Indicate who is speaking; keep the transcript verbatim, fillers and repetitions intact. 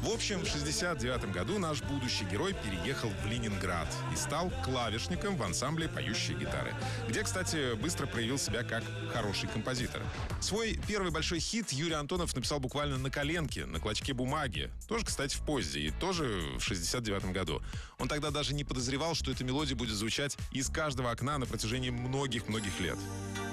Speaker 1: В общем, в шестьдесят девятом году наш будущий герой переехал в Ленинград и стал клавишником в ансамбле «Поющие гитары», где, кстати, быстро проявил себя как хороший композитор. Свой первый большой хит Юрий Антонов написал буквально на коленке, на клочке бумаги. Тоже, кстати, в поезде, и тоже в шестьдесят девятом году. Он тогда даже не подозревал, что эта мелодия будет звучать из каждого окна на протяжении многих-многих лет.